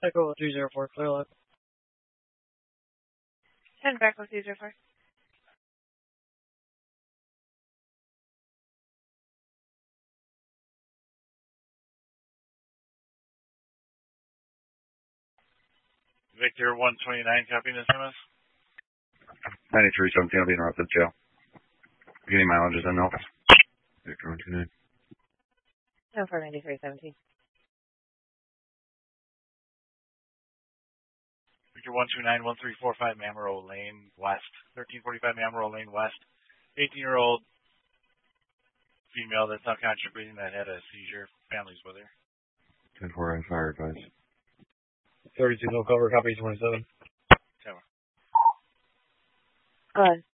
Echo 304, clear lock. 10 back with 304. Victor 129, copying this MS. 9317 will be interrupted, jail. Beginning mileage is unknown. Victor 129. No, for 9317. Victor 129, 1345, Mamaro Lane West. 1345 Mamaro Lane West. 18-year-old female that's not conscious breathing that had a seizure. Family's with her. 10-4, fire advice. 32 no cover, copy 27. Tower. Go ahead.